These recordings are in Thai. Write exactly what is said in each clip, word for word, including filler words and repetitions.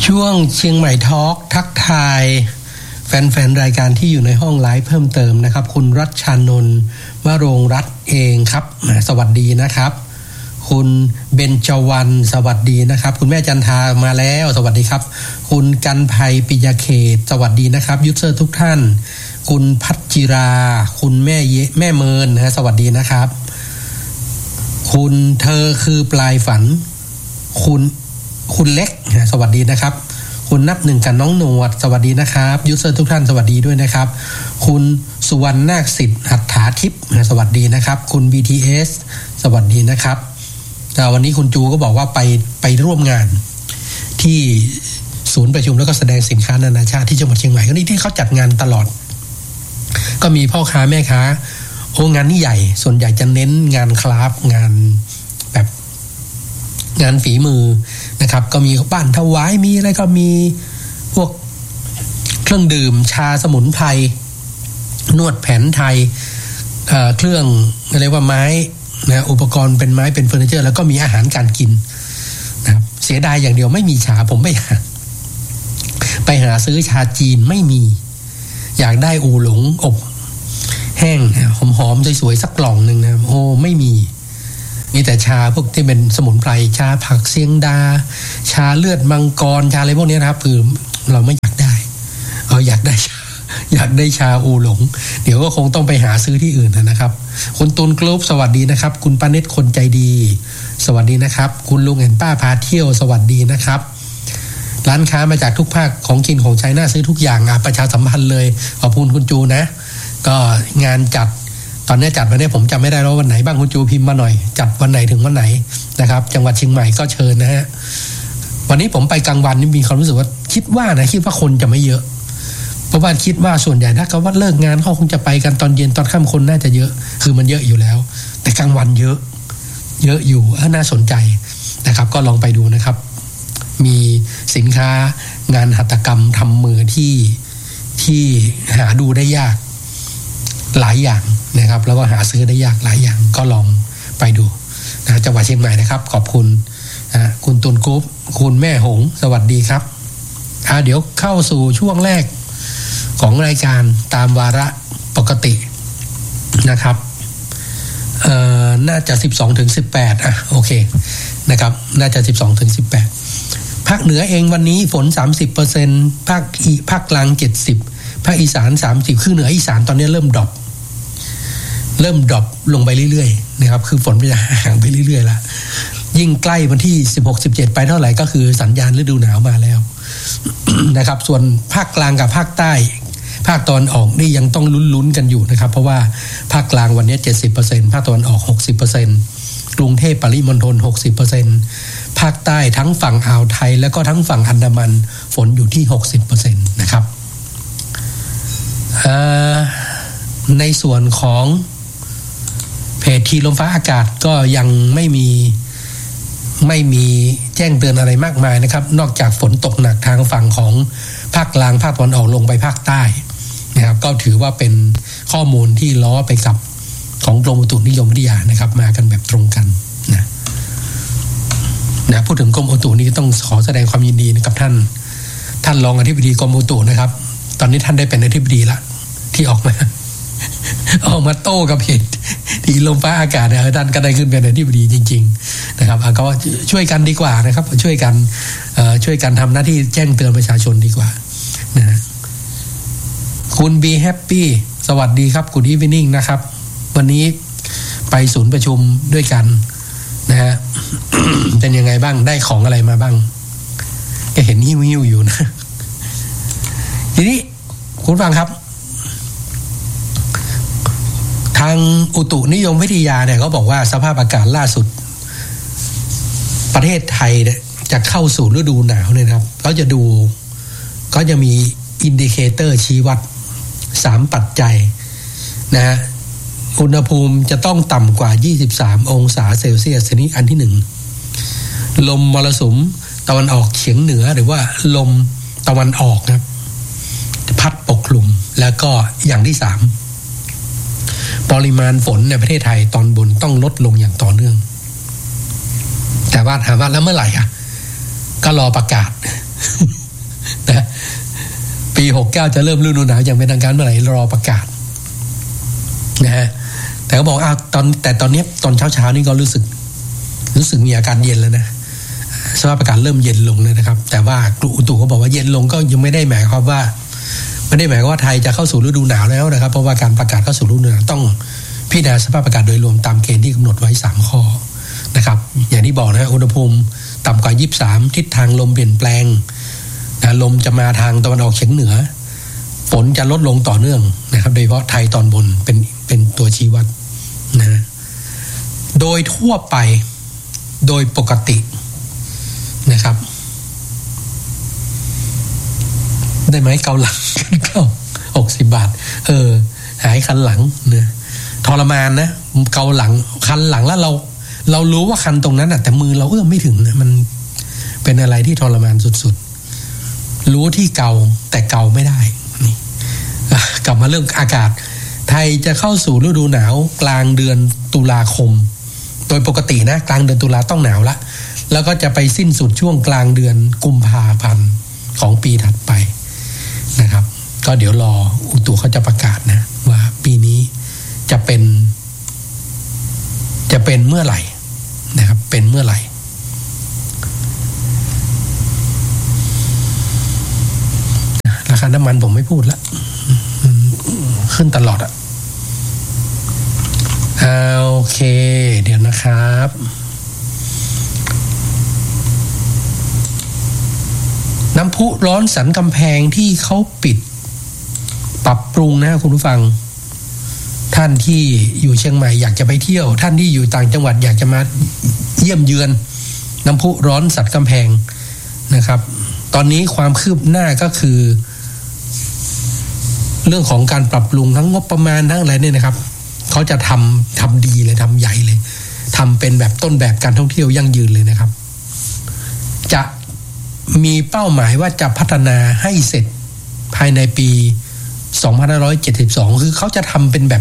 ช่วงเชียงใหม่ทอล์กทักทายแฟนๆรายการที่อยู่ในห้องไลฟ์เพิ่มเติมนะครับคุณรัชชานนท์วโรงรัตน์เองครับสวัสดีนะครับคุณเบญจวรรณสวัสดีนะครับคุณแม่จันทามาแล้วสวัสดีครับคุณกันภัยปิยเขตสวัสดีนะครับยูเซอร์ทุกท่านคุณพัชจิราคุณแม่เยแม่เมินนะสวัสดีนะครับคุณเธอคือปลายฝันคุณคุณเล็กสวัสดีนะครับคุณนับหนึ่งกับน้องหนวดสวัสดีนะครับยูเซอร์ทุกท่านสวัสดีด้วยนะครับคุณสุวรรณนาคสิทธิ์หัตถาทิพย์สวัสดีนะครับคุณ บี ที เอส สวัสดีนะครับแต่วันนี้คุณจูก็บอกว่าไปไปร่วมงานที่ศูนย์ประชุมแล้วก็แสดงสินค้านานาชาติที่จังหวัดเชียงใหม่ก็นี่ที่เขาจัดงานตลอดก็มีพ่อค้าแม่ค้าโอ้งานนี่ใหญ่ส่วนใหญ่จะเน้นงานคราฟต์งานแบบงานฝีมือนะครับก็มีบ้านถวายมีอะไรก็มีพวกเครื่องดื่มชาสมุนไพรนวดแผนไทย เอ่อ เครื่องอะไรว่าไม้นะอุปกรณ์เป็นไม้เป็นเฟอร์นิเจอร์แล้วก็มีอาหารการกินนะครับเสียดายอย่างเดียวไม่มีชาผมไปหาไปหาซื้อชาจีนไม่มีอยากได้อูหลงอบแห้งหอมๆสวยๆสักกล่องนึงนะโอ้ไม่มีมีแต่ชาพวกที่เป็นสมุนไพรชาผักเสียงดาชาเลือดมังกรชาอะไรพวกนี้นะครับคือเราไม่อยากได้เอาอยากได้ชาอยากได้ชาอูหลงเดี๋ยวก็คงต้องไปหาซื้อที่อื่นนะครับคุณตูนกรุ๊ปสวัสดีนะครับคุณปานิชคนใจดีสวัสดีนะครับคุณลุงเห็นป้าพาเที่ยวสวัสดีนะครับร้านค้ามาจากทุกภาคของกินของใช้น่าซื้อทุกอย่างอ่ะประชาสัมพันธ์เลยขอบคุณคุณจูนะก็งานจัดตอนนี้จัดวันนี้ผมจำไม่ได้แล้ววันไหนบ้างคุณจูพิมพ์มาหน่อยจัดวันไหนถึงวันไหนนะครับจังหวัดเชียงใหม่ก็เชิญนะฮะวันนี้ผมไปกลางวันนี่มีความรู้สึกว่าคิดว่านะคิดว่าคนจะไม่เยอะเพราะว่าคิดว่าส่วนใหญ่ถ้าเขาว่าเลิกงานเขาคงจะไปกันตอนเย็นตอนค่ำคนน่าจะเยอะคือมันเยอะอยู่แล้วแต่กลางวันเยอะเยอะอยู่น่าสนใจนะครับก็ลองไปดูนะครับมีสินค้างานหัตถกรรมทำมือที่ที่หาดูได้ยากหลายอย่างนะครับแล้วก็หาซื้อได้ยากหลายอย่างก็ลองไปดูนะจังหวัดเชียงใหม่นะครับขอบคุณนะคุณตุนกุ๊บคุณแม่หงสวัสดีครับอ่าเดี๋ยวเข้าสู่ช่วงแรกของรายการตามวาระปกตินะครับเอ่อน่าจะ สิบสองถึงสิบแปด อ่ะโอเคนะครับน่าจะ สิบสองถึงสิบแปด ภาคเหนือเองวันนี้ฝน สามสิบเปอร์เซ็นต์ ภาคอีภาคกลางเจ็ดสิบภาคอีสานสามสิบคือเหนืออีสานตอนนี้เริ่มดรอปเริ่มดรอปลงไปเรื่อยๆนะครับคือฝนจะห่างไปเรื่อยๆแล้วยิ่งใกล้วันที่สิบหก สิบเจ็ดไปเท่าไหร่ก็คือสัญญาณฤดูหนาวมาแล้ว นะครับส่วนภาคกลางกับภาคใต้ภาคตะวันออกนี่ยังต้องลุ้นๆกันอยู่นะครับเพราะว่าภาคกลางวันนี้ เจ็ดสิบเปอร์เซ็นต์ ภาคตะวันออก หกสิบเปอร์เซ็นต์ กรุงเทพปริมณฑล หกสิบเปอร์เซ็นต์ ภาคใต้ทั้งฝั่งอ่าวไทยแล้วก็ทั้งฝั่งอันดามันฝนอยู่ที่ หกสิบเปอร์เซ็นต์ นะครับในส่วนของเพจทีลมฟ้าอากาศก็ยังไม่มีไม่มีแจ้งเตือนอะไรมากมายนะครับนอกจากฝนตกหนักทางฝั่งของภาคกลางภาคตะวันออกลงไปภาคใต้นะครับก็ถือว่าเป็นข้อมูลที่ล้อไปกับของกรมอุตุนิยมวิทยานะครับมากันแบบตรงกันนะนะพูดถึงกรมอุตุนี้ต้องขอแสดงความยินดีกับท่านท่านรองอธิบดีกรมอุตุนะครับตอนนี้ท่านได้เป็นอธิบดีละที่ออกมาออกมาโต้กับเพจทีลมฟ้าอากาศเนี่ยท่านก็ได้ขึ้นเป็นอธิบดีจริงๆนะครับก็ช่วยกันดีกว่านะครับช่วยกันช่วยกันทำหน้าที่แจ้งเตือนประชาชนดีกว่านะคุณ Be Happy สวัสดีครับคุณ Evening นะครับวันนี้ไปศูนย์ประชุมด้วยกันนะฮะ เป็นยังไงบ้างได้ของอะไรมาบ้างก็เห็นหิ้วๆอยู่นะทีนี้คุณฟังครับทางอุตุนิยมวิทยาเนี่ยเขาบอกว่าสภาพอากาศล่าสุดประเทศไทยเนี่ยจะเข้าสู่ฤดูหนาวเนี่ยครับเขาจะดูเขาจะมีอินดิเคเตอร์ชี้วัดสามปัจจัยนะฮะอุณหภูมิจะต้องต่ำกว่ายี่สิบสามองศาเซลเซียสนี้อันที่หนึ่งลมมรสุมตะวันออกเฉียงเหนือหรือว่าลมตะวันออกนะครับพัดปกคลุมแล้วก็อย่างที่สามปริมาณฝนในประเทศไทยตอนบนต้องลดลงอย่างต่อเนื่องแต่ว่าถามว่าแล้วเมื่อไหร่อ่ะก็รอประกาศนะปีหกสิบเก้าจะเริ่มฤดูหนาวอย่างเป็นทางการเมื่อไหร่รอประกาศนะฮะแต่ก็บอกอ้าวตอนแต่ตอนนี้ตอนเช้าๆนี่ก็รู้สึกรู้สึกมีอาการเย็นแล้วนะสภาพอากาศเริ่มเย็นลงเลยนะครับแต่ว่ากรมอุตุก็บอกว่าเย็นลงก็ยังไม่ได้หมายความว่าไม่ได้หมายความว่าไทยจะเข้าสู่ฤดูหนาวแล้วนะครับเพราะว่าการประกาศเข้าสู่ฤดูหนาวต้องพิจารณาสภาพอากาศโดยรวมตามเกณฑ์ที่กำหนดไว้สามข้อนะครับอย่างที่บอกนะอุณหภูมิต่ำกว่ายี่สิบสามทิศทางลมเปลี่ยนแปลงนะลมจะมาทางตะวันออกเฉียงเหนือฝนจะลดลงต่อเนื่องนะครับโดยเฉพาะไทยตอนบนเป็นเป็นตัวชี้วัดนะโดยทั่วไปโดยปกตินะครับได้ไหมเกาหลังเก้าหกสิบบาทเออหายคันหลังนะทรมานนะเกาหลังคันหลังแล้วเราเรารู้ว่าคันตรงนั้นอ่ะแต่มือเราเอื้อมไม่ถึงนะมันเป็นอะไรที่ทรมานสุดๆรู้ที่เกาแต่เกาไม่ได้นี่กลับมาเรื่องอากาศไทยจะเข้าสู่ฤดูหนาวกลางเดือนตุลาคมโดยปกตินะกลางเดือนตุลาต้องหนาวละแล้วก็จะไปสิ้นสุดช่วงกลางเดือนกุมภาพันธ์ของปีถัดไปนะครับก็เดี๋ยวรออุตุเขาจะประกาศนะว่าปีนี้จะเป็นจะเป็นเมื่อไหร่นะครับเป็นเมื่อไหร่ราคาน้ำมันผมไม่พูดละขึ้นตลอดอ่ะโอเคเดี๋ยวนะครับน้ำพุร้อนสันกำแพงที่เขาปิดปรับปรุงนะคุณผู้ฟังท่านที่อยู่เชียงใหม่อยากจะไปเที่ยวท่านที่อยู่ต่างจังหวัดอยากจะมาเยี่ยมเยือนน้ำพุร้อนสันกำแพงนะครับตอนนี้ความคืบหน้าก็คือเรื่องของการปรับปรุงทั้งงบประมาณทั้งอะไรเนี่ยนะครับเขาจะทำทำดีเลยทำใหญ่เลยทำเป็นแบบต้นแบบการท่องเที่ยวยั่งยืนเลยนะครับจะมีเป้าหมายว่าจะพัฒนาให้เสร็จภายในปีสองพันห้าร้อยเจ็ดสิบสองคือเขาจะทำเป็นแบบ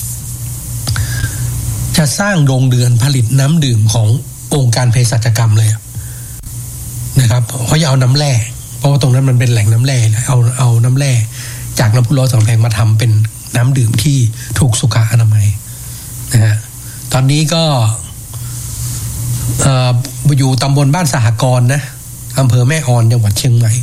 จะสร้างโรงเรือนผลิตน้ำดื่มขององค์การเภสัชกรรมเลยนะครับเขาจะเอาน้ำแร่เพราะว่าตรงนั้นมันเป็นแหล่งน้ำแร่เอาเอาน้ำแร่จากน้ำพุร้อนสันกำแพงมาทำเป็นน้ำดื่มที่ถูกสุขอนามัยนะฮะตอนนี้ก็เอ่ออยู่ตำบลบ้านสหกรณ์นะอำเภอแม่ออนจังหวัดเชียงใหม่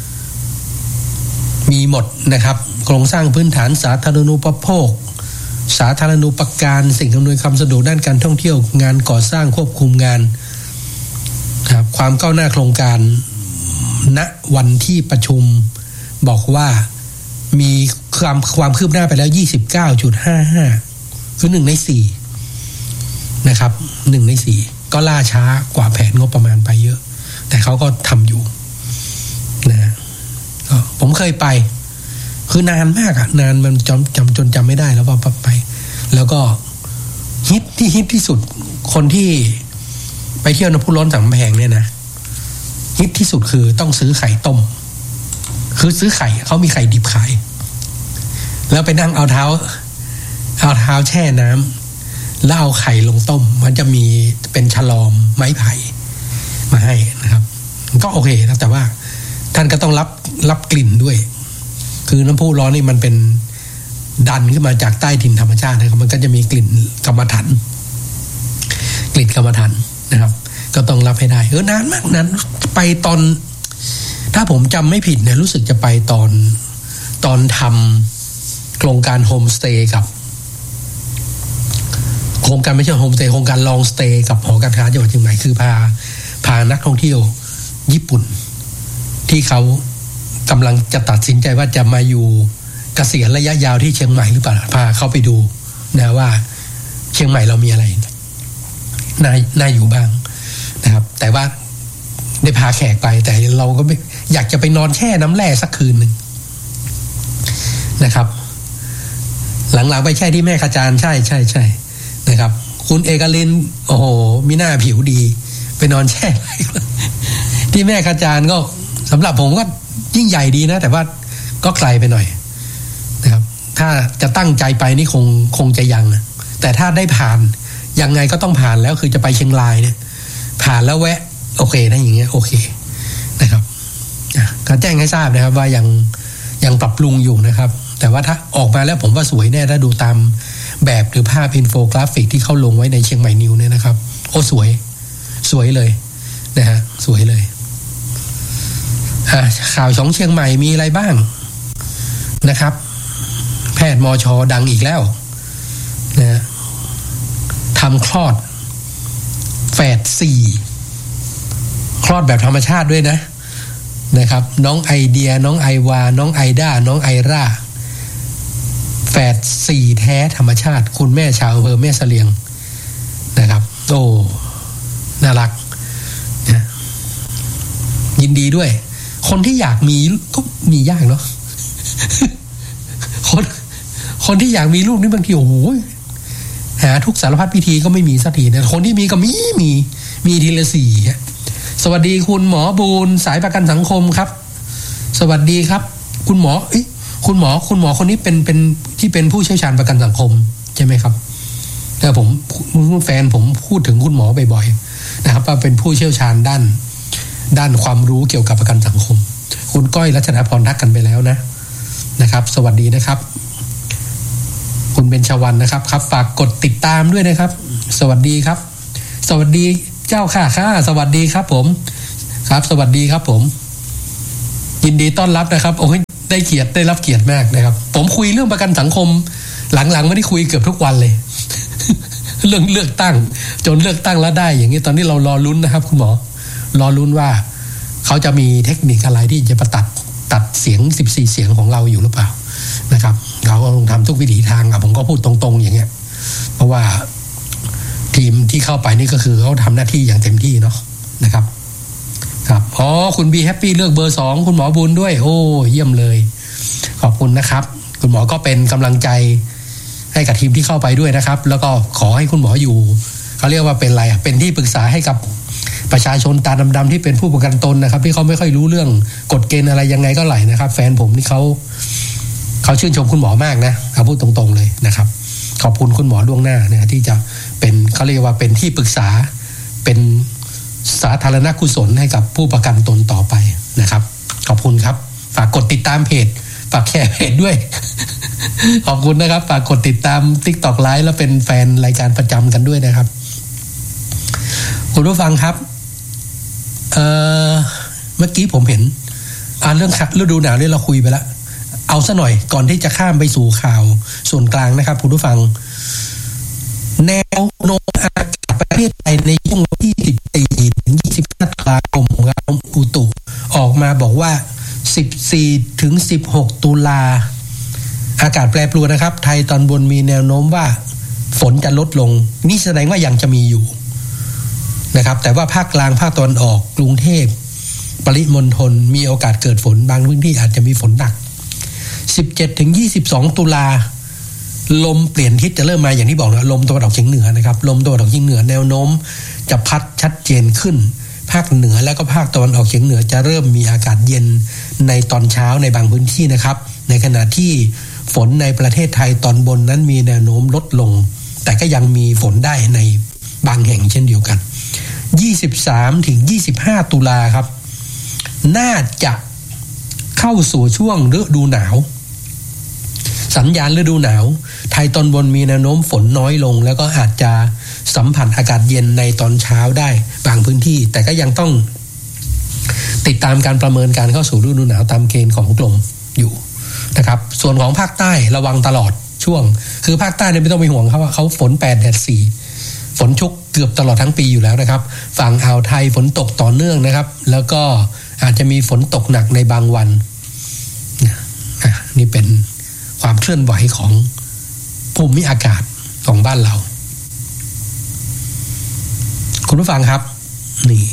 มีหมดนะครับโครงสร้างพื้นฐานสาธารณูปโภคสาธารณูปการสิ่งอำนวยความสะดวกด้านการท่องเที่ยวงานก่อสร้างควบคุมงานครับความก้าวหน้าโครงการณวันที่ประชุมบอกว่ามีความความคืบหน้าไปแล้ว ยี่สิบเก้าจุดห้าห้า คือหนึ่งในสี่นะครับหนึ่งในสี่ก็ล่าช้ากว่าแผนงบประมาณไปเยอะแต่เขาก็ทำอยู่นะผมเคยไปคือนานมากอะนานมันจำจำจนจำไม่ได้แล้วว่าไปแล้วก็ฮิตที่ฮิตที่สุดคนที่ไปเที่ยวน้ำพุร้อนสันกำแพงเนี่ยนะฮิตที่สุดคือต้องซื้อไข่ต้มคือซื้อไข่เขามีไข่ดิบขายแล้วไปนั่งเอาเท้าเอาเท้าแช่น้ำแล้วเอาไข่ลงต้มมันจะมีเป็นฉลอมไม้ไผ่มาให้นะครับก็โอเคนะแต่ว่าท่านก็ต้องรับรับกลิ่นด้วยคือน้ำพุร้อนนี่มันเป็นดันขึ้นมาจากใต้ดินธรรมชาตินะครับมันก็จะมีกลิ่นกรรมฐานกลิ่นกรรมฐานนะครับก็ต้องรับให้ได้เออนานมากนั้นไปตอนถ้าผมจำไม่ผิดเนี่ยรู้สึกจะไปตอนตอนทำโครงการโฮมสเตย์กับโครงการไม่ใช่โฮมสเตย์โครงการลองสเตย์กับหอการค้าจังหวัดเชียงใหม่คือพาพานักท่องเที่ยวญี่ปุ่นที่เขากำลังจะตัดสินใจว่าจะมาอยู่เกษียณระยะยาวที่เชียงใหม่หรือเปล่าพาเขาไปดูนะว่าเชียงใหม่เรามีอะไรน่าน่าอยู่บ้างนะครับแต่ว่าได้พาแขกไปแต่เราก็ไม่อยากจะไปนอนแช่น้ำแร่สักคืนหนึ่งนะครับหลังๆไปแช่ที่แม่ขจารใช่ใช่ใช่นะครับคุณเอกลินโอ้โหมีหน้าผิวดีไปนอนแช่ที่แม่ขจารก็สำหรับผมก็ยิ่งใหญ่ดีนะแต่ว่าก็ไกลไปหน่อยนะครับถ้าจะตั้งใจไปนี่คงคงจะยังนะแต่ถ้าได้ผ่านยังไงก็ต้องผ่านแล้วคือจะไปเชียงรายเนี่ยผ่านแล้วแวะโอเคนะอย่างเงี้ยโอเคนะครับก็แจ้งให้ทราบนะครับว่ายังยังปรับปรุงอยู่นะครับแต่ว่าถ้าออกมาแล้วผมว่าสวยแน่ถ้าดูตามแบบหรือภาพอินโฟกราฟิกที่เขาลงไว้ในเชียงใหม่นิวเนี่ยนะครับโอ้สวยสวยเลยนะฮะสวยเลยอ่าข่าวของเชียงใหม่มีอะไรบ้างนะครับแพทย์มช.ดังอีกแล้วนะทำคลอดแฝดสี่คลอดแบบธรรมชาติด้วยนะนะครับน้องไอเดียน้องไอวาน้องไอด้าน้องไอร่าแฝดสี่แท้ธรรมชาติคุณแม่ชาวอำเภอแม่เสลียงนะครับโอ้น่ารักนะยินดีด้วยคนที่อยากมีก็มียากเนาะ คนคนที่อยากมีลูกนี่บางทีโอ้โหหาทุกสารพัดพิธีก็ไม่มีสักทีนะคนที่มีก็มีมีมีทีละสี่สวัสดีคุณหมอบูลสายประกันสังคมครับสวัสดีครับคุณหมอเอ้ยคุณหมอคุณหมอคนนี้เป็นเป็นที่เป็นผู้เชี่ยวชาญประกันสังคมใช่ไหมครับแต่ผมแฟนผมพูดถึงคุณหมอบ่อยๆนะครับว่าเป็นผู้เชี่ยวชาญด้านด้านความรู้เกี่ยวกับประกันสังคมคุณก้อยรัชดาพรทักกันไปแล้วนะนะครับสวัสดีนะครับคุณเบญจวรรณนะครับครับฝากกดติดตามด้วยนะครับสวัสดีครับสวัสดีเจ้าค่ะค่ะสวัสดีครับผมครับสวัสดีครับผมยินดีต้อนรับนะครับโอ้ยได้เกียรติได้รับเกียรติมากนะครับผมคุยเรื่องประกันสังคมหลังๆไม่ได้คุยเกือบทุกวันเลย เรื่องเลือกตั้งจนเลือกตั้งแล้วได้อย่างนี้ตอนนี้เรารอลุ้นนะครับคุณหมอรอลุ้นว่าเขาจะมีเทคนิคอะไรที่จะประตัดตัดเสียงสิบสี่เสียงของเราอยู่หรือเปล่านะครับเขาก็ลงทำทุกวิถีทางอ่ะผมก็พูดตรงๆอย่างเงี้ยเพราะว่าทีมที่เข้าไปนี่ก็คือเขาทำหน้าที่อย่างเต็มที่เนาะนะครับครับอ๋อคุณบีแฮปปี้เลือกเบอร์สองคุณหมอบุญด้วยโอ้เยี่ยมเลยขอบคุณนะครับคุณหมอก็เป็นกำลังใจให้กับทีมที่เข้าไปด้วยนะครับแล้วก็ขอให้คุณหมออยู่เขาเรียกว่าเป็นอะไรอ่ะเป็นที่ปรึกษาให้กับประชาชนตาดำๆที่เป็นผู้ประกันตนนะครับที่เขาไม่ค่อยรู้เรื่องกฎเกณฑ์อะไรยังไงก็ไหลนะครับแฟนผมนี่เขาเขาชื่นชมคุณหมอมากนะเอาพูดตรงๆเลยนะครับขอบคุณคุณหมอล่วงหน้านะที่จะเป็นเขาเรียกว่าเป็นที่ปรึกษาเป็นสาธารณกุศลให้กับผู้ประกันตนต่อไปนะครับขอบคุณครับฝากกดติดตามเพจฝากแชร์เพจด้วย ขอบคุณนะครับฝากกดติดตาม TikTok Live แล้วเป็นแฟนรายการประจำกันด้วยนะครับคุณผู้ฟังครับเอ่อเมื่อกี้ผมเห็นอ่านเรื่องฤดูหนาวนี่เราคุยไปแล้วเอาซะหน่อยก่อนที่จะข้ามไปสู่ข่าวส่วนกลางนะครับคุณผู้ฟังแนวโน้มอากาศประเทศไทยในช่วงวันที่สิบสี่ถึงยี่สิบห้าตุลาคมของกรมอุตุออกมาบอกว่าสิบสี่ถึงสิบหกตุลาอากาศแปรปรวนนะครับไทยตอนบนมีแนวโน้มว่าฝนจะลดลงนี่แสดงว่ายังจะมีอยู่นะครับแต่ว่าภาคกลางภาคตะวันออกกรุงเทพปริมณฑลมีโอกาสเกิดฝนบางพื้นที่อาจจะมีฝนหนักสิบเจ็ดถึงยี่สิบสองตุลาลมเปลี่ยนทิศจะเริ่มมาอย่างที่บอกนะลมตะวันออกเฉียงเหนือนะครับลมตะวันออกเฉียงเหนือแนวโน้มจะพัดชัดเจนขึ้นภาคเหนือและก็ภาคตะวันออกเฉียงเหนือจะเริ่มมีอากาศเย็นในตอนเช้าในบางพื้นที่นะครับในขณะที่ฝนในประเทศไทยตอนบนนั้นมีแนวโน้มลดลงแต่ก็ยังมีฝนได้ในบางแห่งเช่นเดียวกันยี่สิบสามถึงยี่สิบห้าตุลาครับน่าจะเข้าสู่ช่วงฤดูหนาวสัญญาณฤดูหนาวไทยตอนบนมีแนวโน้มฝนน้อยลงแล้วก็อาจจะสัมผัสอากาศเย็นในตอนเช้าได้บางพื้นที่แต่ก็ยังต้องติดตามการประเมินการเข้าสู่ฤดูหนาวตามเกณฑ์ของกรมอยู่นะครับส่วนของภาคใต้ระวังตลอดช่วงคือภาคใต้เนี่ยไม่ต้องไปห่วงเขาว่าเขาฝนแปดแดดสี่ฝนชุกเกือบตลอดทั้งปีอยู่แล้วนะครับฝั่งอ่าวไทยฝนตกต่อเนื่องนะครับแล้วก็อาจจะมีฝนตกหนักในบางวันนี่เป็นความเคลื่อนไหวของภูมิอากาศของบ้านเราคุณผู้ฟังครับนี่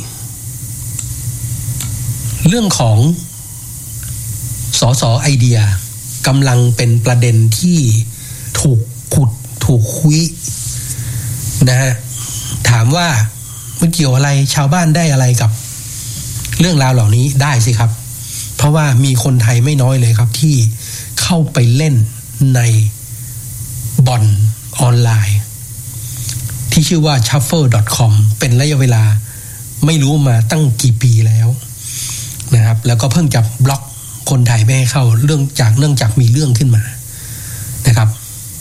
เรื่องของสสไอเดียกำลังเป็นประเด็นที่ถูกขุดถูกคุยนะฮะถามว่ามันเกี่ยวอะไรชาวบ้านได้อะไรกับเรื่องราวเหล่านี้ได้สิครับเพราะว่ามีคนไทยไม่น้อยเลยครับที่เข้าไปเล่นในบ่อนออนไลน์ที่ชื่อว่า ชัฟเฟิล ดอท คอม เป็นระยะเวลาไม่รู้มาตั้งกี่ปีแล้วนะครับแล้วก็เพิ่งจะบล็อกคนไทยไม่ให้เข้าเรื่องจากเนื่องจากมีเรื่องขึ้นมานะครับ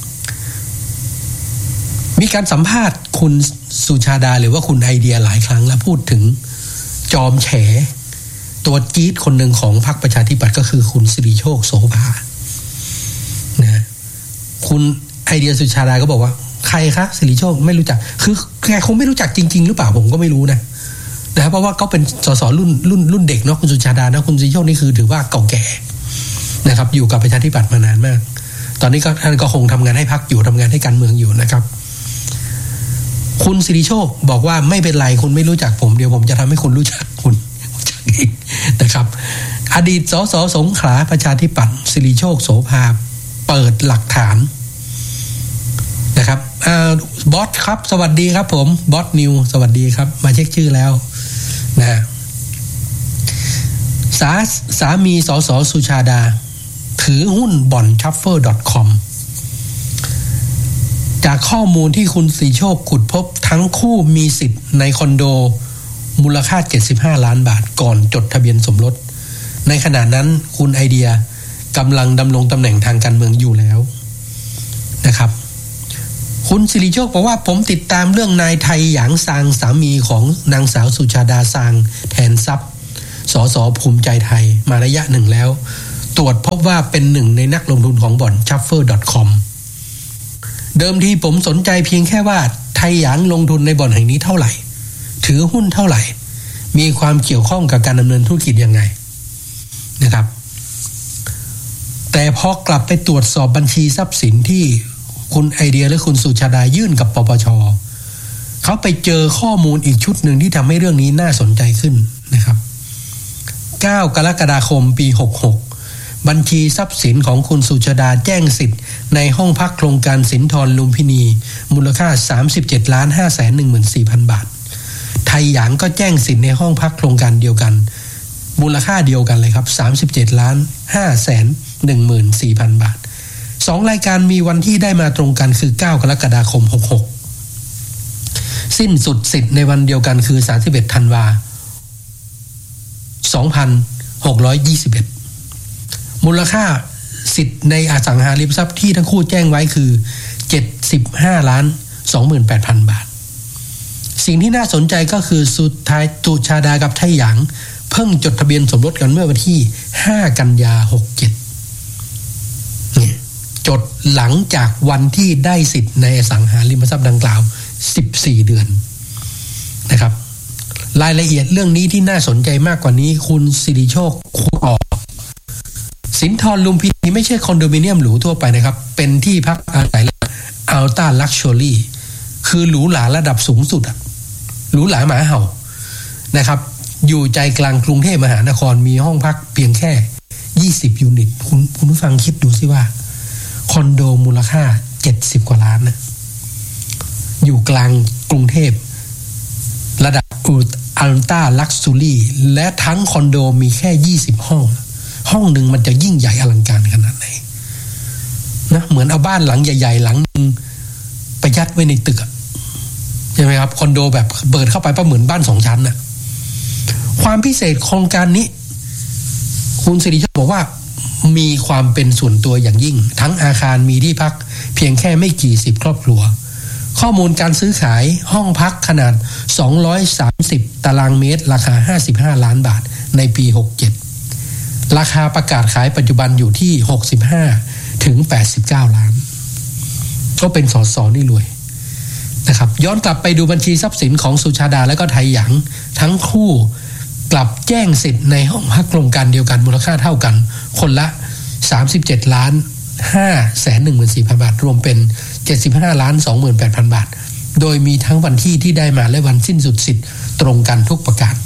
มีการสัมภาษณ์คุณสุชาดาหรือว่าคุณไอเดียหลายครั้งแล้วพูดถึงจอมแฉตัวจี๊ดคนหนึ่งของพรรคประชาธิปัตย์ก็คือคุณสิริโชคโสภานะคุณไอเดียสุชาดาก็บอกว่าใครคะสิริโชคไม่รู้จักคือแกคงไม่รู้จักจริงๆหรือเปล่าผมก็ไม่รู้นะนะครับเพราะว่าเขาเป็นสสรุ่นรุ่นรุ่นเด็กเนาะคุณสุชาดานะคุณสิริโชคนี่คือถือว่าเก่าแก่นะครับอยู่กับประชาธิปัตย์มานานมากตอนนี้ก็ท่านก็คงทำงานให้พรรคอยู่ทำงานให้การเมืองอยู่นะครับคุณสิริโชคบอกว่าไม่เป็นไรคุณไม่รู้จักผมเดี๋ยวผมจะทำให้คุณรู้จักคุณรู้จักเองนะครับอดีตสสสงขลาประชาธิปัตย์สิริโชคโสภาเปิดหลักฐานนะครับบอสครับสวัสดีครับผมบอสนิวสวัสดีครับมาเช็คชื่อแล้วนะสาสามีสสสุชาดาถือหุ้นบ่อนชัฟเฟอร์ .com จากข้อมูลที่คุณสิริโชคขุดพบทั้งคู่มีสิทธิ์ในคอนโดมูลค่าเจ็ดสิบห้าล้านบาทก่อนจดทะเบียนสมรสในขณะนั้นคุณไอเดียกำลังดำรงตำแหน่งทางการเมืองอยู่แล้วนะครับคุณสิริโชคบอกว่าผมติดตามเรื่องนายไทยหยางซางสามีของนางสาวสุชาดาซางแทนทรัพย์สสภูมิใจไทยมาระยะหนึ่งแล้วตรวจพบว่าเป็นหนึ่งในนักลงทุนของบ่อน ชัฟเฟอร์ .com เดิมทีผมสนใจเพียงแค่ว่าไทยหยางลงทุนในบ่อนแห่งนี้เท่าไหร่ถือหุ้นเท่าไหร่มีความเกี่ยวข้องกับการดำเนินธุรกิจยังไงนะครับแต่พอกลับไปตรวจสอบบัญชีทรัพย์สินที่คุณไอเดียและคุณสุชาดายื่นกับปปช.เขาไปเจอข้อมูลอีกชุดหนึ่งที่ทำให้เรื่องนี้น่าสนใจขึ้นนะครับเก้ากรกฎาคมปีหกสิบหกบัญชีทรัพย์สินของคุณสุชาดาแจ้งสิทธิ์ในห้องพักโครงการสินทรลุมพินีมูลค่า สามสิบเจ็ดล้านห้าแสนหนึ่งหมื่นสี่พัน บาทไทยหยางก็แจ้งสิทธิ์ในห้องพักโครงการเดียวกันมูลค่าเดียวกันเลยครับ สามสิบเจ็ดล้านห้าแสนหนึ่งหมื่นสี่พัน บาทสองรายการมีวันที่ได้มาตรงกันคือเก้ากรกฎาคมหกสิบหกสิ้นสุดสิทธิ์ในวันเดียวกันคือสามสิบเอ็ดธันวาคมสองพันหกร้อยยี่สิบเอ็ดมูลค่าสิทธิ์ในอสังหาริมทรัพย์ที่ทั้งคู่แจ้งไว้คือเจ็ดสิบห้าล้านสองหมื่นแปดพัน บาทสิ่งที่น่าสนใจก็คือสุดท้ายสุชาดากับไทยหยางเพิ่งจดทะเบียนสมรสกันเมื่อวันที่ห้ากันยายนหกสิบเจ็ดนี่จดหลังจากวันที่ได้สิทธิ์ในอสังหาริมทรัพย์ดังกล่าวสิบสี่เดือนนะครับรายละเอียดเรื่องนี้ที่น่าสนใจมากกว่านี้คุณสิริโชคขุดออกสินทรลุมพินีไม่ใช่คอนโดมิเนียมหรูทั่วไปนะครับเป็นที่พักอาศัยอัลต้าลักชัวรี่คือหรูหราระดับสูงสุดอะหรูหราหมาเห่านะครับอยู่ใจกลางกรุงเทพมหานครมีห้องพักเพียงแค่ยี่สิบยูนิตคุณคุณผู้ฟังคิดดูสิว่าคอนโดมูลค่าเจ็ดสิบกว่าล้านนะอยู่กลางกรุงเทพระดับอัลต้าลักชัวรี่และทั้งคอนโดมีแค่ยี่สิบห้องห้องหนึ่งมันจะยิ่งใหญ่อลังการขนาดไหนนะเหมือนเอาบ้านหลังใหญ่ๆหลังนึงไปยัดไว้ในตึกใช่ไหมครับคอนโดแบบเปิดเข้าไปก็เหมือนบ้านสองชั้นน่ะความพิเศษโครงการนี้คุณสิริโชคบอกว่ามีความเป็นส่วนตัวอย่างยิ่งทั้งอาคารมีที่พักเพียงแค่ไม่กี่สิบครอบครัวข้อมูลการซื้อขายห้องพักขนาดสองร้อยสามสิบตารางเมตรราคาห้าสิบห้าล้านบาทในปีหกสิบเจ็ดราคาประกาศขายปัจจุบันอยู่ที่หกสิบห้าถึงแปดสิบเก้าล้านก็เป็นสสนี่รวยนะครับย้อนกลับไปดูบัญชีทรัพย์สินของสุชาดาและก็ไทยหยางทั้งคู่กลับแจ้งสิทธิ์ในห้องพักโครงการเดียวกันมูลค่าเท่ากันคนละสามสิบเจ็ดล้านห้าแสนหนึ่งหมื่นสี่พัน บาทรวมเป็นเจ็ดสิบห้าล้านสองหมื่นแปดพัน บาทโดยมีทั้งวันที่ที่ได้มาและวันสิ้นสุดสิทธิ์ตรงกันทุกประการ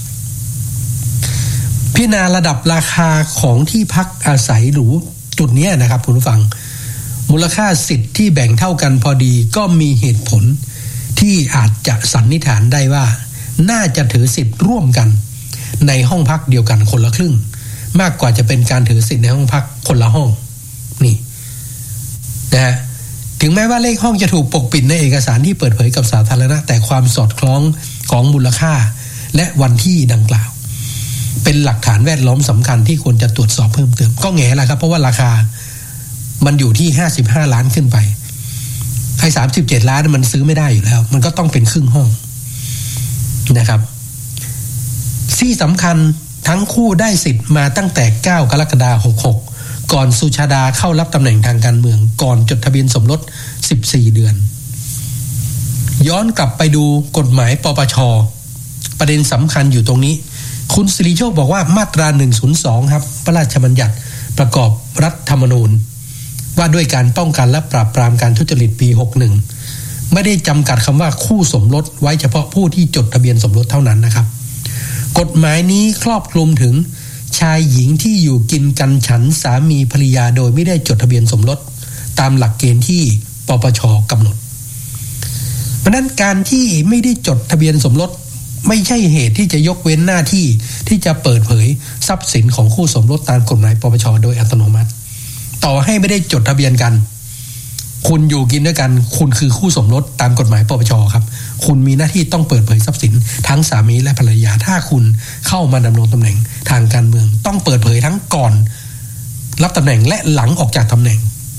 พิจารณาระดับราคาของที่พักอาศัยหรูจุดนี้นะครับคุณผู้ฟังมูลค่าสิทธิ์ที่แบ่งเท่ากันพอดีก็มีเหตุผลที่อาจจะสันนิษฐานได้ว่าน่าจะถือสิทธิ์ร่วมกันในห้องพักเดียวกันคนละครึ่งมากกว่าจะเป็นการถือสิทธิ์ในห้องพักคนละห้องนี่นะฮะถึงแม้ว่าเลขห้องจะถูกปกปิดในเอกสารที่เปิดเผยกับสาธารณะแต่ความสอดคล้องของมูลค่าและวันที่ดังกล่าวเป็นหลักฐานแวดล้อมสำคัญที่ควรจะตรวจสอบเพิ่มเติมก็แง่ละครับเพราะว่าราคามันอยู่ที่ห้าสิบห้าล้านขึ้นไปไอ้สามสิบเจ็ดล้านมันซื้อไม่ได้อยู่แล้วมันก็ต้องเป็นครึ่งห้องนะครับที่สำคัญทั้งคู่ได้สิทธิ์มาตั้งแต่เก้ากรกฎาคมหกหกก่อนสุชาดาเข้ารับตำแหน่งทางการเมืองก่อนจดทะเบียนสมรสสิบสี่เดือนย้อนกลับไปดูกฎหมายปปช.ประเด็นสำคัญอยู่ตรงนี้คุณสิริโชคบอกว่ามาตราหนึ่งศูนย์สองครับพระราชบัญญัติประกอบรัฐธรรมนูญว่าด้วยการป้องกันและปราบปรามการทุจริตปีหกสิบเอ็ดไม่ได้จำกัดคำว่าคู่สมรสไว้เฉพาะผู้ที่จดทะเบียนสมรสเท่านั้นนะครับกฎหมายนี้ครอบคลุมถึงชายหญิงที่อยู่กินกันฉันสามีภรรยาโดยไม่ได้จดทะเบียนสมรสตามหลักเกณฑ์ที่ปปช.กำหนดเพราะนั้นการที่ไม่ได้จดทะเบียนสมรสไม่ใช่เหตุที่จะยกเว้นหน้าที่ที่จะเปิดเผยทรัพย์สินของคู่สมรสตามกฎหมายปปช.โดยอัตโนมัติต่อให้ไม่ได้จดทะเบียนกันคุณอยู่กินด้วยกันคุณคือคู่สมรสตามกฎหมายปปช.ครับคุณมีหน้าที่ต้องเปิดเผยทรัพย์สินทั้งสามีและภรรยาถ้าคุณเข้ามาดำรงตำแหน่งทางการเมืองต้องเปิดเผยทั้งก่อนรับตำแหน่งและหลังออกจากตำแหน่ง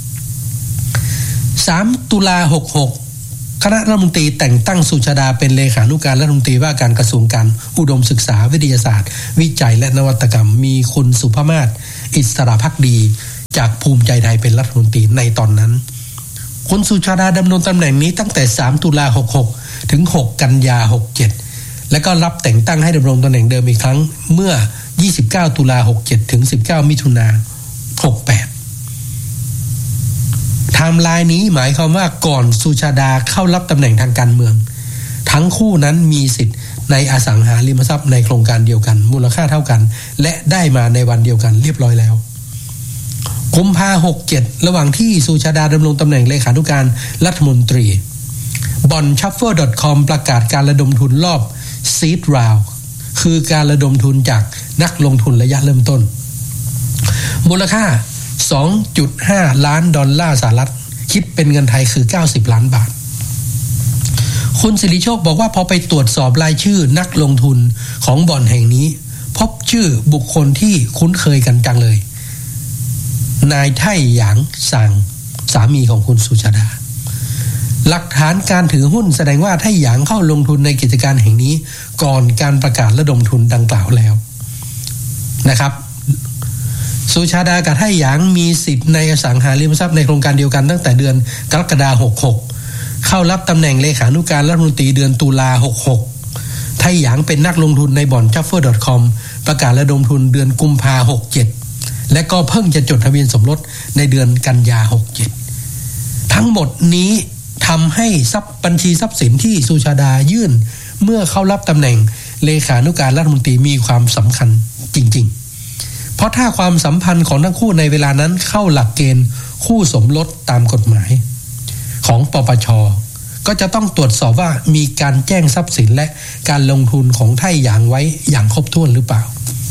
สามตุลาหกหกคณะรัฐมนตรีแต่งตั้งสุชาดาเป็นเลขานุการรัฐมนตรีว่าการกระทรวงการอุดมศึกษาวิทยาศาสตร์วิจัยและนวัตกรรมมีคุณสุภมาศอิสระภักดีจากภูมิใจไทยเป็นรัฐมนตรีในตอนนั้นคุณสุชาดาดำรงตำแหน่งนี้ตั้งแต่สามตุลาหกหกถึงหกกันยาหกเจ็ดและก็รับแต่งตั้งให้ดำรงตำแหน่งเดิมอีกครั้งเมื่อยี่สิบเก้าตุลาหกเจ็ดถึงสิบเก้ามิถุนายนหกแปดไทม์ไลน์นี้หมายความว่าก่อนสุชาดาเข้ารับตำแหน่งทางการเมืองทั้งคู่นั้นมีสิทธิ์ในอสังหาริมทรัพย์ในโครงการเดียวกันมูลค่าเท่ากันและได้มาในวันเดียวกันเรียบร้อยแล้วกุมภาพันธ์หกเจ็ดระหว่างที่สุชาดาดำรงตำแหน่งเลขานุการรัฐมนตรีบอนชัฟเฟอร์ .com ประกาศการระดมทุนรอบ Seed Round คือการระดมทุนจากนักลงทุนระยะเริ่มต้นมูลค่า สองจุดห้า ล้านดอลลาร์สหรัฐคิดเป็นเงินไทยคือเก้าสิบล้านบาทคุณสิริโชคบอกว่าพอไปตรวจสอบรายชื่อนักลงทุนของบ่อนแห่งนี้พบชื่อบุคคลที่คุ้นเคยกันจังเลยนายไท่หยางซางสามีของคุณสุชาดาหลักฐานการถือหุ้นแสดงว่าไท่หยางเข้าลงทุนในกิจการแห่งนี้ก่อนการประกาศระดมทุนดังกล่าวแล้วนะครับสุชาดากับไท่หยางมีสิทธิ์ในอสังหาริมทรัพย์ในโครงการเดียวกันตั้งแต่เดือนกรกฎาคมหกหกเข้ารับตำแหน่งเลขานุการรัฐมนตรีเดือนตุลาหกหกไท่หยางเป็นนักลงทุนในบ่อน ชัฟเฟอร์ .com ประกาศระดมทุนเดือนกุมภาพันธ์หกเจ็ดและก็เพิ่งจะจดทะเบียนสมรสในเดือนกันยาหกเจ็ดทั้งหมดนี้ทำให้ทรัพย์บัญชีทรัพย์สินที่สุชาดายื่นเมื่อเข้ารับตำแหน่งเลขานุการรัฐมนตรีมีความสำคัญจริงๆเพราะถ้าความสัมพันธ์ของทั้งคู่ในเวลานั้นเข้าหลักเกณฑ์คู่สมรสตามกฎหมายของปปช.ก็จะต้องตรวจสอบว่ามีการแจ้งทรัพย์สินและการลงทุนของไท่หยางไว้อย่างครบถ้วนหรือเปล่า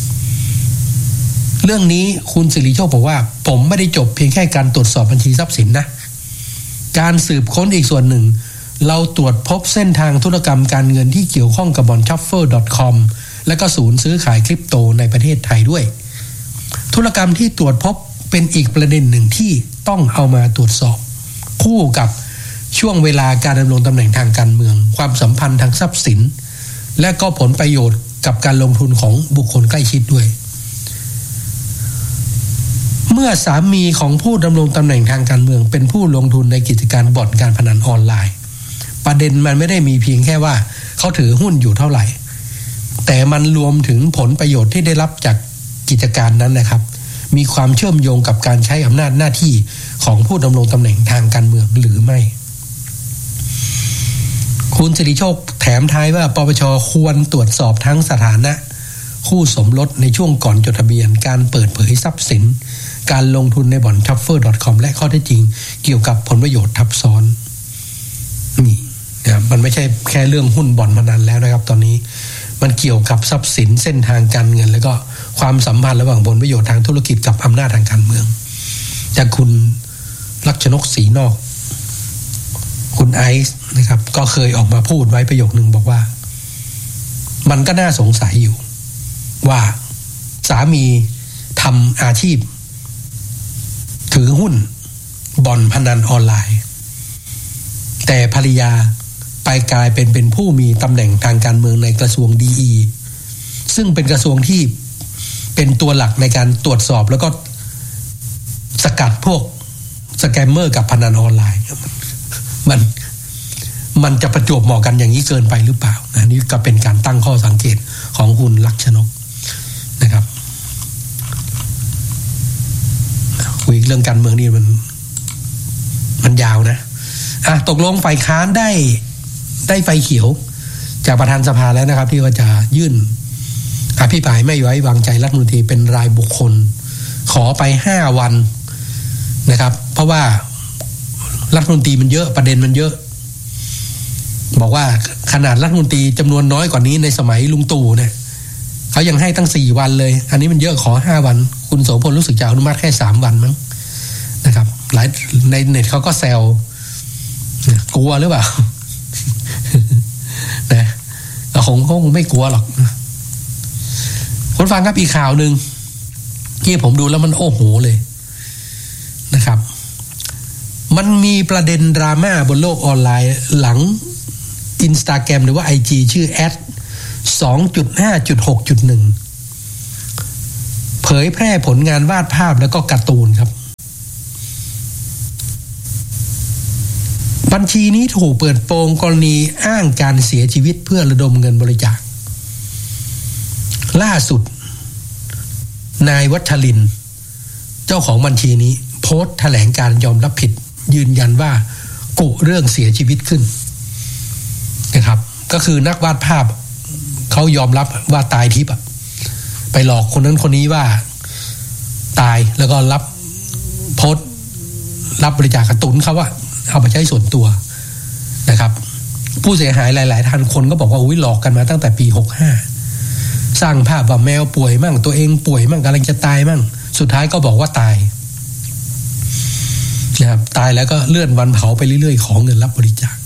เรื่องนี้คุณสิริโชคบอกว่าผมไม่ได้จบเพียงแค่การตรวจสอบบัญชีทรัพย์สินนะการสืบค้นอีกส่วนหนึ่งเราตรวจพบเส้นทางธุรกรรมการเงินที่เกี่ยวข้องกับบอน ชัฟเฟอร์ .com และก็ศูนย์ซื้อขายคริปโตในประเทศไทยด้วยธุรกรรมที่ตรวจพบเป็นอีกประเด็นหนึ่งที่ต้องเอามาตรวจสอบคู่กับช่วงเวลาการดำรงตำแหน่งทางการเมืองความสัมพันธ์ทางทรัพย์สินและก็ผลประโยชน์กับการลงทุนของบุคคลใกล้ชิดด้วยเมื่อสามีของผู้ดำรงตำแหน่งทางการเมืองเป็นผู้ลงทุนในกิจการบ่อนการพนันออนไลน์ประเด็นมันไม่ได้มีเพียงแค่ว่าเขาถือหุ้นอยู่เท่าไหร่แต่มันรวมถึงผลประโยชน์ที่ได้รับจากกิจการนั้นนะครับมีความเชื่อมโยงกับการใช้อำนาจหน้าที่ของผู้ดำรงตำแหน่งทางการเมืองหรือไม่คุณสิริโชคแถมท้ายว่าปปช.ควรตรวจสอบทั้งสถานะคู่สมรสในช่วงก่อนจดทะเบียนการเปิดเผยทรัพย์สินการลงทุนในบ่อน ชัฟเฟอร์ .com และข้อเท็จจริงเกี่ยวกับผลประโยชน์ทับซ้อนนี่นะมันไม่ใช่แค่เรื่องหุ้นบ่อนพนันแล้วนะครับตอนนี้มันเกี่ยวกับทรัพย์สินเส้นทางการเงินแล้วก็ความสัมพันธ์ระหว่างผลประโยชน์ทางธุรกิจกับอำนาจทางการเมืองจากคุณลักษณกศรีนอกคุณไอซ์นะครับก็เคยออกมาพูดไว้ประโยคนึงบอกว่ามันก็น่าสงสัยอยู่ว่าสามีทำอาชีพถือหุ้นบ่อนพนันออนไลน์แต่ภรรยาไปกลายเป็นเป็นผู้มีตำแหน่งทางการเมืองในกระทรวงดีอีซึ่งเป็นกระทรวงที่เป็นตัวหลักในการตรวจสอบแล้วก็สกัดพวกสแกมเมอร์กับพนันออนไลน์มันมันจะประจวบเหมาะกันอย่างนี้เกินไปหรือเปล่านะนี่ก็เป็นการตั้งข้อสังเกตของคุณลักษณกนะครับคุยเรื่องการเมืองนี่มันมันยาวนะอ่ะตกลงฝ่ายค้านได้ได้ไฟเขียวจากประธานสภาแล้วนะครับที่ว่าจะยื่นอภิปรายไม่ไว้วางใจรัฐมนตรีเป็นรายบุคคลขอไปห้าวันนะครับเพราะว่ารัฐมนตรีมันเยอะประเด็นมันเยอะบอกว่าขนาดรัฐมนตรีจำนวนน้อยกว่านี้ในสมัยลุงตู่เนี่ยเขายังให้ตั้งสี่วันเลยอันนี้มันเยอะขอห้าวันคุณโสพลรู้สึกจะอนุมัติแค่สามวันมั้งนะครับหลายในเน็ตเขาก็แซวกลัวหรือเปล่านะแต่คงคงไม่กลัวหรอกคนฟังครับอีกข่าวหนึ่งที่ผมดูแล้วมันโอ้โหเลยนะครับมันมีประเด็นดราม่าบนโลกออนไลน์หลัง Instagram หรือว่า ไอ จี ชื่อ แอด สองจุดห้าจุดหกจุดหนึ่ง เผยแพร่ผลงานวาดภาพแล้วก็การ์ตูนครับบัญชีนี้ถูกเปิดโปงกรณีอ้างการเสียชีวิตเพื่อระดมเงินบริจาคล่าสุดนายวัชรินทร์เจ้าของบัญชีนี้โพสต์แถลงการยอมรับผิดยืนยันว่ากุเรื่องเสียชีวิตขึ้นนะครับก็คือนักวาดภาพเขายอมรับว่าตายทิพย์ไปหลอกคนนั้นคนนี้ว่าตายแล้วก็รับโพสต์รับบริจาคการ์ตูนเขาว่าเอาไปใช้ส่วนตัวนะครับผู้เสียหายหลายๆท่านคนก็บอกว่าอุ้ยหลอกกันมาตั้งแต่ปีหกห้าสร้างภาพว่าแมวป่วยมั่งตัวเองป่วยมั่งกำลังจะตายมั่งสุดท้ายก็บอกว่าตายนะครับตายแล้วก็เลื่อนวันเผาไปเรื่อยๆของเงินรับบริจาค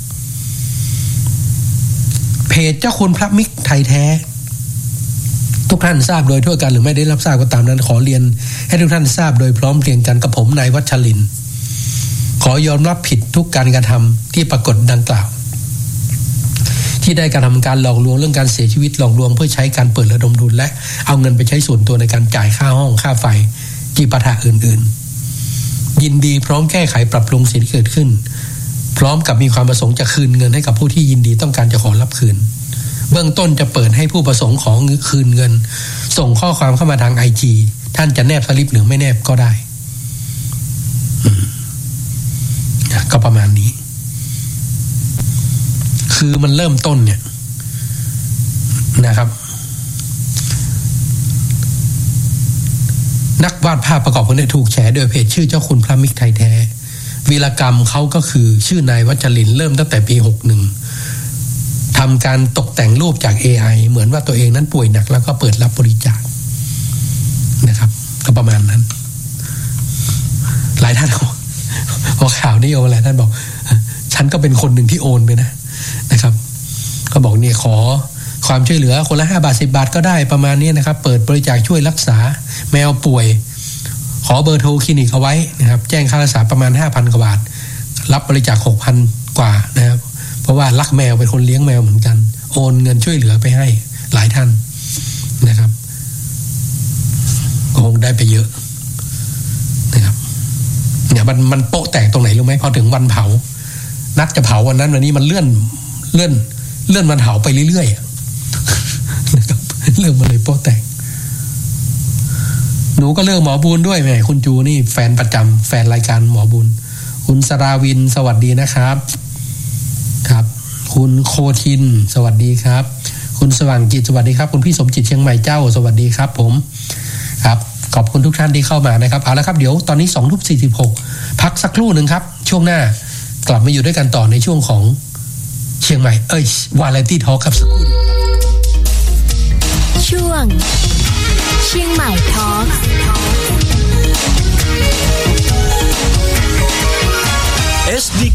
เพจเจ้าคุณพระมิกไทยแท้ทุกท่านทราบโดยทั่วกันหรือไม่ได้รับทราบก็ตามนั้นขอเรียนให้ทุกท่านทราบโดยพร้อมเพรียงกันกับผมนายวัชรินทร์ขอยอมรับผิดทุกการกระทำที่ปรากฏดังกล่าวที่ได้กระทำการหลอกลวงเรื่องการเสียชีวิตหลอกลวงเพื่อใช้การเปิดระดมทุนและเอาเงินไปใช้ส่วนตัวในการจ่ายค่าห้องค่าไฟจิปาถะอื่นๆยินดีพร้อมแก้ไขปรับปรุงสิ่งที่เกิดขึ้นพร้อมกับมีความประสงค์จะคืนเงินให้กับผู้ที่ยินดีต้องการจะขอรับคืนเบื้องต้นจะเปิดให้ผู้ประสงค์ของคืนเงินส่งข้อความเข้ามาทาง ไอ จี ท่านจะแนบสลิปหรือไม่แนบก็ได้ก็ประมาณนี้คือมันเริ่มต้นเนี่ยนะครับนักวาดภาพประกอบคนนี้ถูกแฉโดยเพจชื่อเจ้าคุณพระมิกไทยแท้วีรกรรมเขาก็คือชื่อนายวัชรินทร์เริ่มตั้งแต่ปีหกสิบเอ็ดทำการตกแต่งรูปจาก เอ ไอ เหมือนว่าตัวเองนั้นป่วยหนักแล้วก็เปิดรับบริจาคนะครับก็ประมาณนั้นหลายท่านพอข่าวนี้โอนหลายท่านบอกฉันก็เป็นคนหนึ่งที่โอนไปนะนะครับก็บอกเนี่ยขอความช่วยเหลือคนละห้าบาทสิบบาทก็ได้ประมาณนี้นะครับเปิดบริจาคช่วยรักษาแมวป่วยขอเบอร์โทรคลินิกเอาไว้นะครับแจ้งค่ารักษาประมาณ ห้าพัน กว่าบาทรับบริจาค หกพัน กว่านะครับเพราะว่ารักแมวเป็นคนเลี้ยงแมวเหมือนกันโอนเงินช่วยเหลือไปให้หลายท่านนะครับคงได้ไปเยอะนะครับเนี่ยมันมันโป๊ะแตกตรงไหนรู้ไหมพอถึงวันเผานัดจะเผาวันนั้นวันนี้มันเลื่อนเลื่อนเลื่อนวันเผาไปเรื่อยๆนะครับเรื่องมันเลยโป๊ะแตกหนูก็เลือกหมอบุญด้วยแม่คุณจูนี่แฟนประจำแฟนรายการหมอบุญคุณสราวินสวัสดีนะครับครับคุณโคทินสวัสดีครับคุณสว่างจิตสวัสดีครับคุณพี่สมจิตเชียงใหม่เจ้าสวัสดีครับผมครับขอบคุณทุกท่านที่เข้ามานะครับเอาละครับเดี๋ยวตอนนี้ สองทุ่มสี่สิบหก พักสักครู่นึงครับช่วงหน้ากลับมาอยู่ด้วยกันต่อในช่วงของเชียงใหม่เอ้ยวาไรตี้ทอล์คครับสักครู่เดียวช่วงเชียงใหม่ทอล์คเอส ดี ค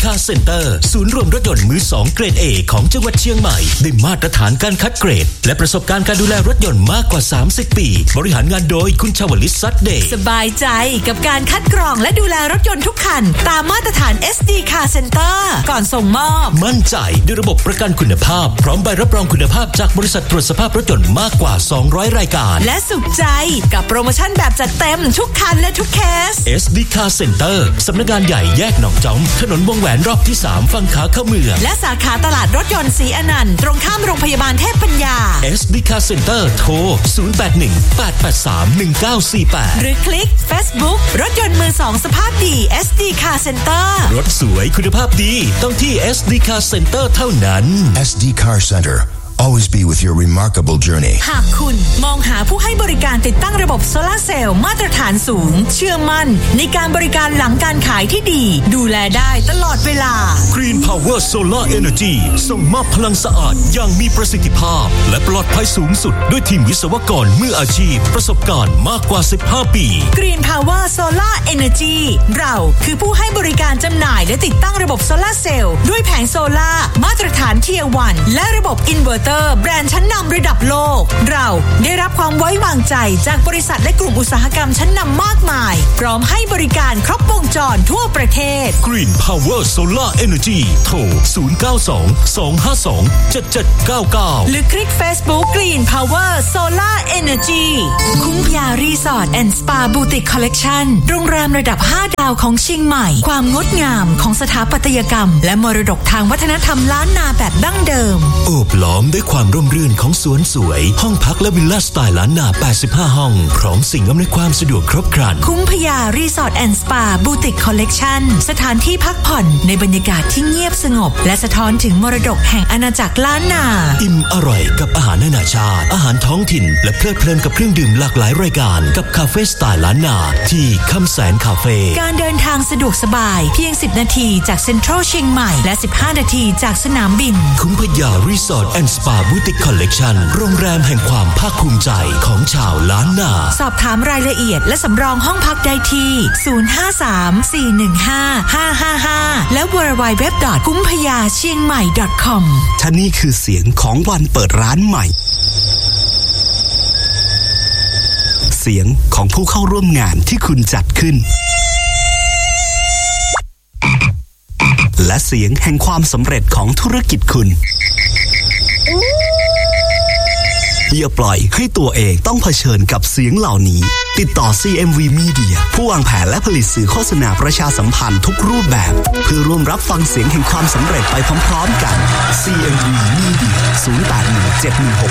Car Center ศูนย์รวมรถยนต์มือสองเกรด A ของจังหวัดเชียงใหม่ได้มาตรฐานการคัดเกรดและประสบการณ์การดูแลรถยนต์มากกว่าสามสิบปีบริหารงานโดยคุณชวลิต ซัดเดย์สบายใจกับการคัดกรองและดูแลรถยนต์ทุกคันตามมาตรฐาน เอส ดี Car Center ก่อนส่งมอบมั่นใจด้วยระบบประกันคุณภาพพร้อมใบรับรองคุณภาพจากบริษัทตรวจสภาพรถยนต์มากกว่าสองร้อยรายการและสุขใจกับโปรโมชั่นแบบจัดเต็มทุกคันและทุกเคสเอส ดี Car Center สำนักงานใหญ่แยกหนองจอมถนนวงแหวนรอบที่สามฝั่งขาเข้าเมืองและสาขาตลาดรถยนต์ศรีอนันต์ตรงข้ามโรงพยาบาลเทพปัญญาเอส ดี Car Center โทรศูนย์ แปด หนึ่ง แปด แปด สาม หนึ่ง เก้า สี่ แปดหรือคลิก Facebook รถยนต์มือสองสภาพดี เอส ดี Car Center รถสวยคุณภาพดีต้องที่ เอส ดี Car Center เท่านั้นเอส ดี Car Center always be with your remarkable journey หากคุณมองหาผู้ให้บริการติดตั้งระบบโซลาร์เซลล์มาตรฐานสูงเชื่อมั่นในการบริการหลังการขายที่ดีดูแลได้ตลอดเวลา Green Power Solar Energy ส่งมอบพลังสะอาดอย่างมีประสิทธิภาพและปลอดภัยสูงสุดด้วยทีมวิศวกรมืออาชีพประสบการณ์มากกว่าสิบห้าปี Green Power Solar Energy เราคือผู้ให้บริการจำหน่ายและติดตั้งระบบโซลาร์เซลล์ด้วยแผงโซลาร์มาตรฐาน Tier วันและระบบอินเวอร์แบรนด์ชั้นนำระดับโลกเราได้รับความไว้วางใจจากบริษัทและกลุ่มอุตสาหกรรมชั้นนำมากมายพร้อมให้บริการครบวงจรทั่วประเทศ Green Power Solar Energy โทรศูนย์ เก้า สอง สอง ห้า สอง เจ็ด เจ็ด เก้า เก้าหรือคลิก Facebook Green Power Solar Energy คุ้มพยารีสอร์ทแอนด์สปาบูติกคอลเลคชั่นโรงแรมระดับห้าดาวของเชียงใหม่ความงดงามของสถาปัตยกรรมและมรดกทางวัฒนธรรมล้านนาแบบดั้งเดิมโอบล้อมด้วยความร่มรื่นของสวนสวยห้องพักและวิลล่าสไตล์ล้านนาแปดสิบห้าห้องพร้อมสิ่งอำนวยความสะดวกครบครันคุ้มพยารีสอร์ทแอนด์สปาบูติกคอลเลคชั่นสถานที่พักผ่อนในบรรยากาศที่เงียบสงบและสะท้อนถึงมรดกแห่งอาณาจักรล้านนาอิ่มอร่อยกับอาหารนานาชาติอาหารท้องถิ่นและเพลิดเพลินกับเครื่องดื่มหลากหลายรายการกับคาเฟ่สไตล์ล้านนาที่คำแสนคาเฟ่การเดินทางสะดวกสบายเพียงสิบนาทีจากเซ็นทรัลเชียงใหม่และสิบห้านาทีจากสนามบินคุ้มพยารีสอร์ทแอนด์สปาบูติกคอลเลคชั่นโรงแรมแห่งความภาคภูมิใจของชาวล้านนาสอบถามรายละเอียดและสำรองห้องพักได้ที่ศูนย์ ห้า สาม สี่ หนึ่ง ห้า ห้า ห้า ห้าและ ดับเบิลยู ดับเบิลยู ดับเบิลยู ดอท คุ้มพยาเชียงใหม่ ดอท คอมท่านี่คือเสียงของวันเปิดร้านใหม่เสียงของผู้เข้าร่วมงานที่คุณจัดขึ้นและเสียงแห่งความสำเร็จของธุรกิจคุณอย่าปล่อยให้ตัวเองต้องเผชิญกับเสียงเหล่านี้ติดต่อ ซี เอ็ม วี Media ผู้วางแผนและผลิตสื่อโฆษณาประชาสัมพันธ์ทุกรูปแบบเพื่อร่วมรับฟังเสียงแห่งความสำเร็จไปพร้อมๆกัน ซี เอ็ม วี Media ศูนย์ แปด หนึ่ง เจ็ด หนึ่ง หก